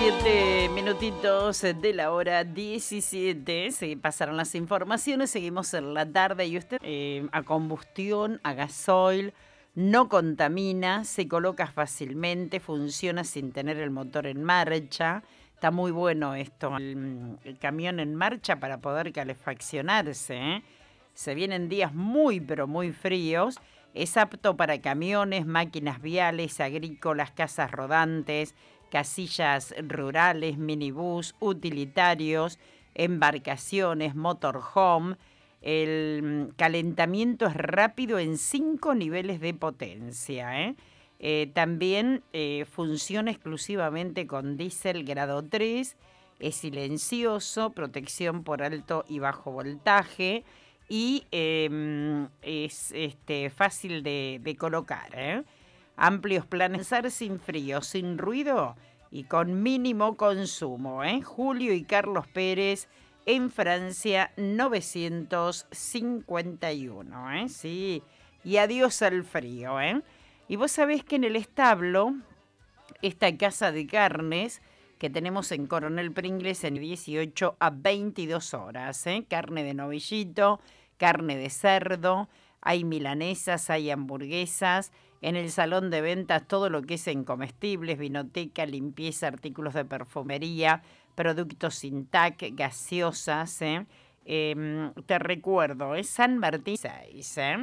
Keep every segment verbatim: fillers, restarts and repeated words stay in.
Siete minutitos de la hora diecisiete. Se pasaron las informaciones. Seguimos en la tarde y usted eh, a combustión, a gasoil, no contamina, se coloca fácilmente, funciona sin tener el motor en marcha. Está muy bueno esto, el, el camión en marcha para poder calefaccionarse, ¿eh? Se vienen días muy pero muy fríos. Es apto para camiones, máquinas viales, agrícolas, casas rodantes, casillas rurales, minibús, utilitarios, embarcaciones, motorhome. El calentamiento es rápido en cinco niveles de potencia, ¿eh? Eh, también eh, funciona exclusivamente con diésel grado tres, es silencioso, protección por alto y bajo voltaje y eh, es este, fácil de, de colocar, ¿eh? Amplios planes, sin frío, sin ruido y con mínimo consumo, ¿eh? Julio y Carlos Pérez en Francia novecientos cincuenta y uno, ¿eh? Sí, y adiós al frío, ¿eh? Y vos sabés que en el establo, esta casa de carnes que tenemos en Coronel Pringles en dieciocho a veintidós horas, ¿eh? Carne de novillito, carne de cerdo, hay milanesas, hay hamburguesas. En el salón de ventas todo lo que es en comestibles, vinoteca, limpieza, artículos de perfumería, productos sin T A C, gaseosas, ¿eh? Eh, te recuerdo, es San Martín seis, ¿eh?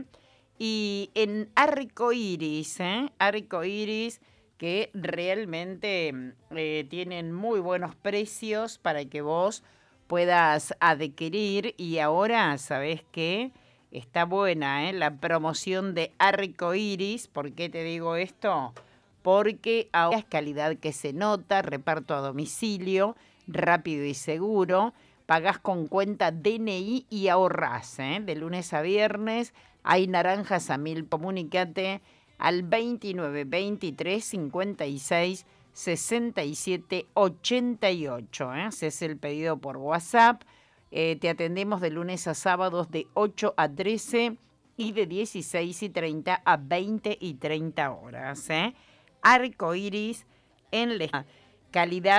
Y en Arcoiris, ¿eh? Arcoiris, que realmente eh, tienen muy buenos precios para que vos puedas adquirir. Y ahora, ¿sabés qué? Está buena, ¿eh? La promoción de Arcoiris. ¿Por qué te digo esto? Porque ahora es calidad que se nota, reparto a domicilio, rápido y seguro. Pagás con cuenta D N I y ahorrás, ¿eh? De lunes a viernes. Hay naranjas a mil. Comunicate al veintinueve veintitrés cincuenta y seis sesenta y siete ochenta y ocho. ¿eh? Haces el pedido por WhatsApp. Eh, te atendemos de lunes a sábados de ocho a trece y de dieciséis y treinta a veinte y treinta horas. ¿eh? Arcoiris en la calidad.